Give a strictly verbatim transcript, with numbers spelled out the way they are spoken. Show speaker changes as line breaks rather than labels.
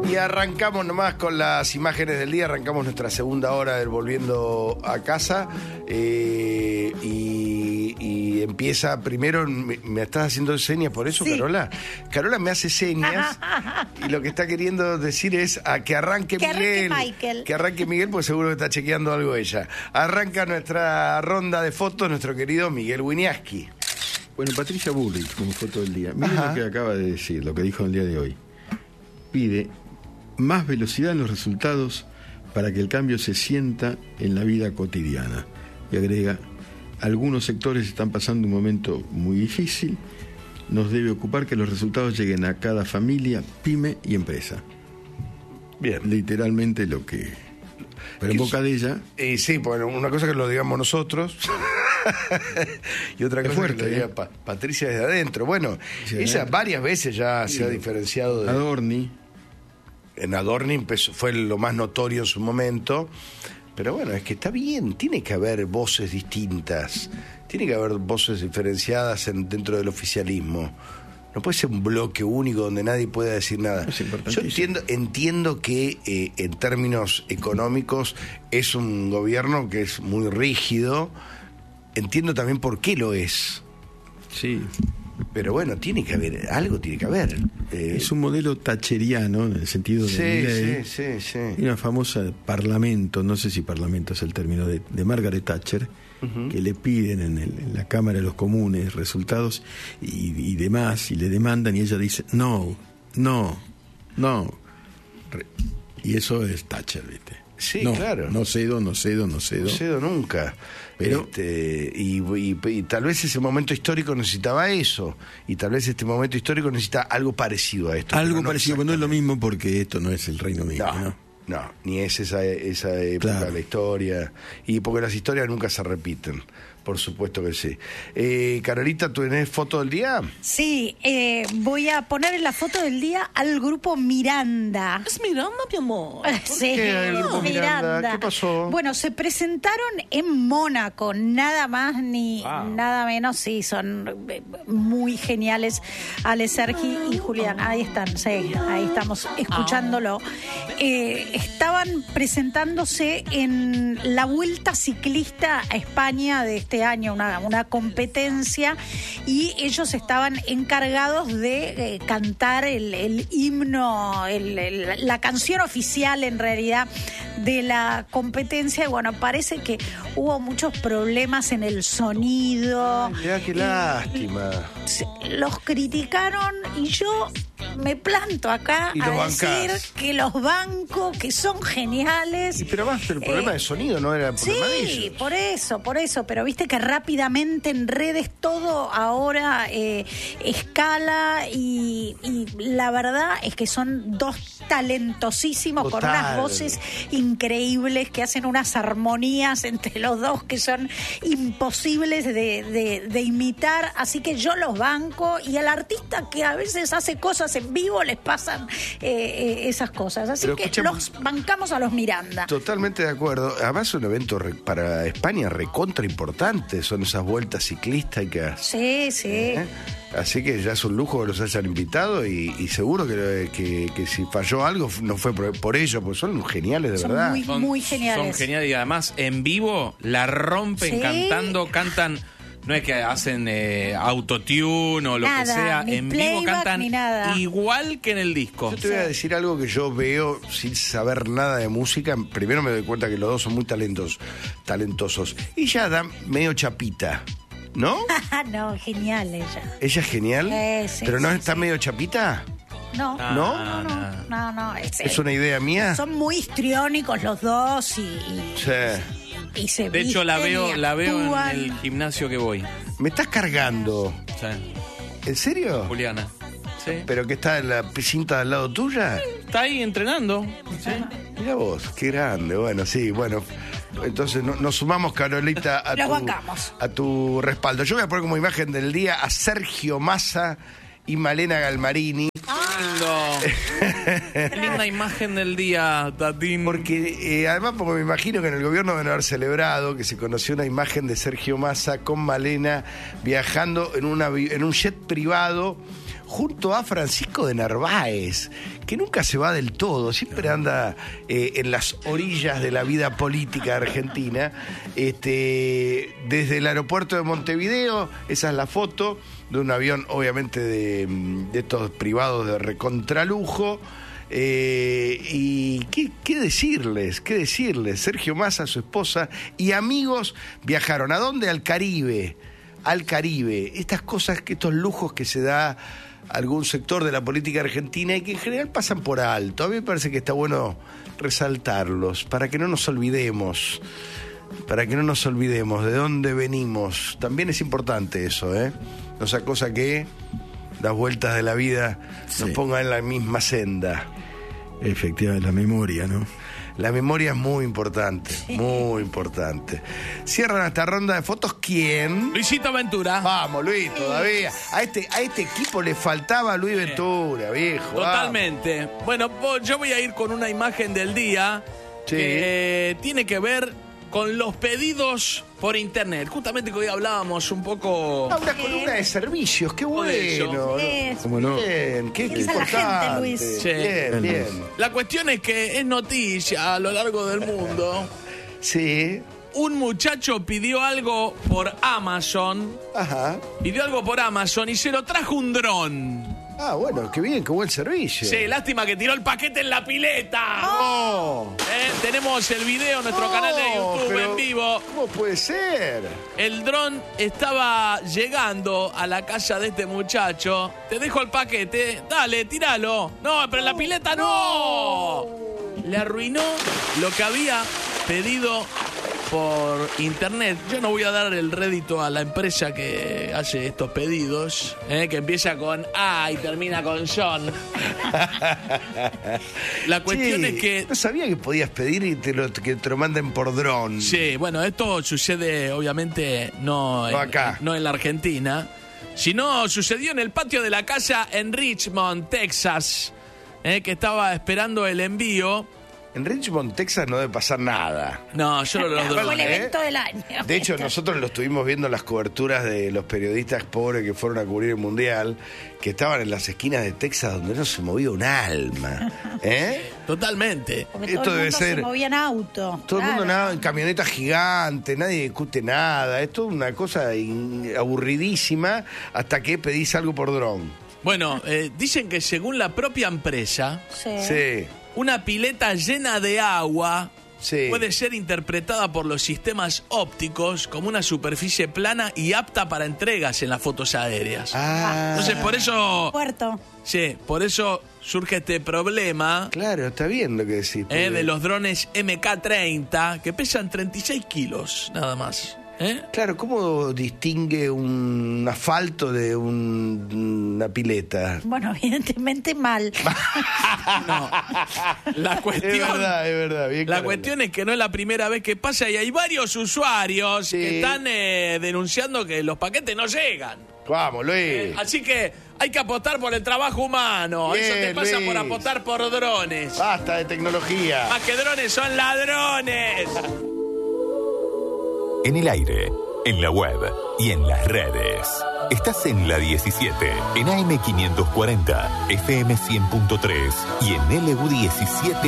Y arrancamos nomás con las imágenes del día, arrancamos nuestra segunda hora del Volviendo a Casa eh, y, y empieza primero, me, me estás haciendo señas por eso, sí. Carola. Carola me hace señas y lo que está queriendo decir es a que arranque
que
Miguel.
Arranque Michael.
Que arranque Miguel, porque seguro que está chequeando algo ella. Arranca nuestra ronda de fotos, nuestro querido Miguel Wieniawski.
Bueno, Patricia Bullrich, como foto del día. Miren lo que acaba de decir, lo que dijo el día de hoy. Pide más velocidad en los resultados para que el cambio se sienta en la vida cotidiana. Y agrega, algunos sectores están pasando un momento muy difícil, nos debe ocupar que los resultados lleguen a cada familia, pyme y empresa.
Bien.
Literalmente lo que... Pero en boca de ella...
Y sí, bueno, una cosa que lo digamos nosotros... y otra cosa
fuerte,
que le diga
¿eh?
pa- Patricia desde adentro. Bueno, sí, ella ¿eh? varias veces ya sí. se ha diferenciado de...
Adorni.
En Adorni empezó, fue lo más notorio en su momento, pero bueno, es que está bien, tiene que haber voces distintas, tiene que haber voces diferenciadas en, dentro del oficialismo. No puede ser un bloque único donde nadie pueda decir nada. Yo entiendo, entiendo que eh, en términos económicos es un gobierno que es muy rígido, entiendo también por qué lo es.
Sí.
Pero bueno, tiene que haber, algo tiene que haber. Eh,
es un modelo thatcheriano en el sentido de...
Sí,
Milley.
sí, sí, sí.
Y una famosa parlamento, no sé si parlamento es el término, de, de Margaret Thatcher, uh-huh. que le piden en, el, en la Cámara de los Comunes resultados y, y demás, y le demandan, y ella dice, no, no, no. Y eso es Thatcher, ¿viste?
Sí,
no,
claro.
No cedo, no cedo, no cedo.
No cedo nunca. Pero, este, y, y, y tal vez ese momento histórico necesitaba eso. Y tal vez este momento histórico necesita algo parecido a esto.
Algo no parecido, pero no es lo mismo porque esto no es el Reino Unido, ¿no?
No, no ni es esa, esa época claro. de la historia. Y porque las historias nunca se repiten. Por supuesto que sí. Eh, Carolita, ¿tú tenés foto del día?
Sí, eh, voy a poner en la foto del día al grupo Miranda.
¿Es Miranda, mi amor?
Sí,
¿Qué el grupo Miranda?
Miranda?
¿Qué pasó?
Bueno, se presentaron en Mónaco, nada más ni wow. nada menos. Sí, son muy geniales. Ale, Sergi y Julián, ahí están, sí, ahí estamos escuchándolo. Eh, estaban presentándose en la Vuelta Ciclista a España de este año, una, una competencia, y ellos estaban encargados de eh, cantar el, el himno, el, el, la canción oficial en realidad de la competencia. Y bueno, parece que hubo muchos problemas en el sonido.
Ay, mirá, qué lástima.
Los criticaron y yo me planto acá
y
a decir
bancás.
que los bancos, que son geniales.
Y pero más, el problema eh, de sonido no era problema
sí,
de ellos.
Sí, por eso, por eso, pero viste que rápidamente en redes todo ahora eh, escala y, y la verdad es que son dos talentosísimos. Total. Con unas voces increíbles que hacen unas armonías entre los dos que son imposibles de, de, de imitar, así que yo los banco, y al artista que a veces hace cosas en vivo les pasan eh, eh, esas cosas, así pero que escuchamos, los bancamos a los Miranda.
Totalmente de acuerdo. Además es un evento re, para España recontra importante, son esas vueltas ciclísticas.
Sí, sí. ¿Eh?
Así que ya es un lujo que los hayan invitado y, y seguro que, que, que si falló algo no fue por, por ello, porque son geniales de
son
verdad.
Muy,
son
muy geniales.
Son geniales y además en vivo la rompen sí. cantando, cantan... No es que hacen eh, autotune o lo
nada,
que sea,
ni
en
playback,
vivo cantan
ni nada.
Igual que en el disco.
Yo te voy a decir algo que yo veo sin saber nada de música. Primero me doy cuenta que los dos son muy talentos, talentosos. Y ya da medio chapita, ¿no?
No, genial ella.
¿Ella es genial?
Eh, sí,
¿Pero no
sí,
está
sí.
medio chapita?
No.
Ah,
¿No?
No, no, no. no es,
¿Es una idea mía?
Son muy histriónicos los dos y... y
sí.
Y se
de hecho la veo la veo en el gimnasio que voy.
Me estás cargando.
Sí.
¿En serio?
Juliana. Sí.
¿Pero que está en la cinta al lado tuya?
Está ahí entrenando. Sí.
Mira vos, qué grande. Bueno, sí, bueno. Entonces no, nos sumamos, Carolita, a tu, a tu respaldo. Yo voy a poner como imagen del día a Sergio Massa y Malena Galmarini.
Qué linda imagen del día, Tatín.
Porque eh, además, porque me imagino que en el gobierno deben haber celebrado que se conoció una imagen de Sergio Massa con Malena viajando en, una, en un jet privado junto a Francisco de Narváez, que nunca se va del todo, siempre anda eh, en las orillas de la vida política argentina. Este, desde el aeropuerto de Montevideo, esa es la foto de un avión, obviamente, de, de estos privados de recontralujo. Eh, y ¿qué, qué decirles, qué decirles, Sergio Massa, su esposa y amigos viajaron, ¿a dónde? Al Caribe, al Caribe, estas cosas, que estos lujos que se da a algún sector de la política argentina y que en general pasan por alto. A mí me parece que está bueno resaltarlos, para que no nos olvidemos, para que no nos olvidemos de dónde venimos. También es importante eso, ¿eh? No sea cosa que las vueltas de la vida sí. nos pongan en la misma senda.
Efectivamente, la memoria, ¿no?
La memoria es muy importante, sí. muy importante. Cierran esta ronda de fotos, ¿quién?
Luisito Ventura.
Vamos, Luis, todavía. A este, a este equipo le faltaba Luis Ventura, viejo.
Totalmente. Vamos. Bueno, yo voy a ir con una imagen del día sí. que tiene que ver con los pedidos por internet. Justamente que hoy hablábamos un poco...
Ah, una columna de servicios, qué bueno.
Sí.
¿Cómo no?
Bien, qué, qué importante.
La gente, Luis.
Sí.
Bien, bien.
La cuestión es que es noticia a lo largo del mundo.
Sí.
Un muchacho pidió algo por Amazon.
Ajá.
Pidió algo por Amazon y se lo trajo un dron.
Ah, bueno, qué bien, qué buen servicio.
Sí, lástima que tiró el paquete en la pileta.
¡No!
Eh, tenemos el video en nuestro
no,
canal de YouTube en vivo.
¿Cómo puede ser?
El dron estaba llegando a la casa de este muchacho. Te dejo el paquete, dale, tíralo. No, pero en la pileta no. Le arruinó lo que había pedido por internet. Yo no voy a dar el rédito a la empresa que hace estos pedidos, ¿eh? Que empieza con A y termina con John. La cuestión
sí,
es que...
No sabía que podías pedir y te lo, que te lo manden por dron.
Sí, bueno, esto sucede obviamente no,
no
en,
acá.
no en la Argentina, sino sucedió en el patio de la casa en Richmond, Texas, ¿eh? Que estaba esperando el envío.
En Richmond, Texas, no debe pasar nada.
No, yo no lo
Fue
doy.
el evento del año.
De hecho, nosotros lo estuvimos viendo en las coberturas de los periodistas pobres que fueron a cubrir el Mundial, que estaban en las esquinas de Texas donde no se movía un alma. ¿Eh?
Totalmente.
Porque
Esto
todo el
debe
mundo
ser...
se movía en auto.
Todo el
claro.
mundo nada en camionetas gigantes, nadie discute nada. Es toda una cosa in- aburridísima hasta que pedís algo por dron.
Bueno, eh, dicen que según la propia empresa,
Sí.
Sí,
una pileta llena de agua
sí.
puede ser interpretada por los sistemas ópticos como una superficie plana y apta para entregas en las fotos aéreas.
Ah,
Entonces, por eso...
Puerto.
Sí, por eso surge este problema
claro, está bien lo que decís.
eh,
porque-
de los drones M K treinta, que pesan treinta y seis kilos, nada más. ¿Eh?
Claro, ¿cómo distingue un asfalto de un- una pileta?
Bueno, evidentemente mal.
No. La
Es
cuestión...
verdad, es verdad. Bien
La
Carola.
cuestión es que no es la primera vez que pasa y hay varios usuarios
Sí.
que están eh, denunciando que los paquetes no llegan.
Vamos, Luis.
Eh, así que hay que apostar por el trabajo humano.
Bien,
Eso te pasa
Luis.
por apostar por drones.
Basta de tecnología.
Más que drones, son ladrones.
En el aire, en la web y en las redes. Estás en la diecisiete, en A M quinientos cuarenta, F M cien punto tres y en L U diecisiete.